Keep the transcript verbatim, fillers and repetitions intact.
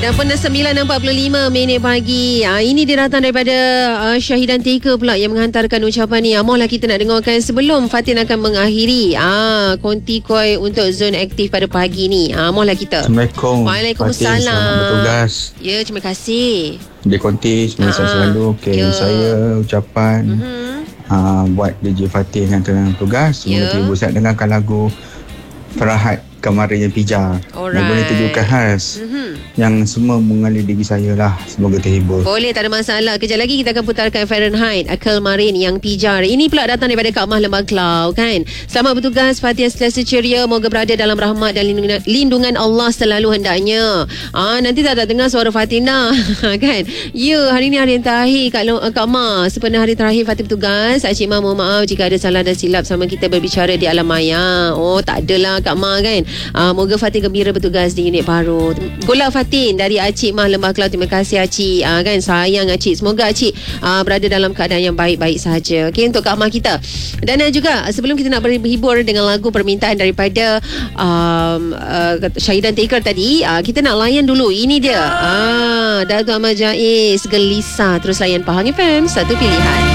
dah pun sembilan empat puluh lima minit pagi. Ah, ini dia datang daripada uh, Syahidan Teka pula yang menghantarkan ucapan ni. Ah, mohonlah kita nak dengarkan sebelum Fatin akan mengakhiri ah, konti koi untuk zon aktif pada pagi ni. Ah, mohonlah kita. Assalamualaikum. Waalaikumsalam. Fatin, selamat bertugas. Ya, terima kasih. Dia konti sebenarnya Ah, selalu okay, ya. saya ucapan Mm-hmm. uh, buat D J Fatin yang tengah bertugas. Semoga Ya. terhibur. Saya dengarkan lagu Ferahat Kemarin yang Pijar. Alright. Lagu ni tujukan khas Mm-hmm. yang semua mengalir diri saya lah. Semoga terhibur. Boleh, tak ada masalah. Kejap lagi kita akan putarkan Fahrenheit Kemarin yang Pijar. Ini pula datang daripada Kak Mah Lembang Klau kan. Selamat bertugas, Fatin sentiasa ceria, moga berada dalam rahmat dan lindungan, lindungan Allah selalu hendaknya. Ah, nanti tak ada dengar suara Fatin dah kan. Ya, hari ni hari yang terakhir Kak, Lo, Kak Mah. Sepenuh hari terakhir Fatin bertugas. Cik Mah mohon maaf jika ada salah dan silap sama kita berbicara di alam maya. Oh, tak adalah Kak Mah kan. Ah, moga Fatin gembira bertugas di unit baru. Golak Fatin dari Acik Mah Lembah Kelau. Terima kasih Acik. Ah, kan sayang Acik. Semoga Acik ah, berada dalam keadaan yang baik-baik saja. Okey, untuk Kak Mah kita. Dan uh, juga sebelum kita nak berhibur dengan lagu permintaan daripada um, uh, Syahidan Taker tadi, uh, kita nak layan dulu. Ini dia. Ah, Datuk Ahmad Jaiz, Gelisah. Terus layan Pahang F M, satu pilihan.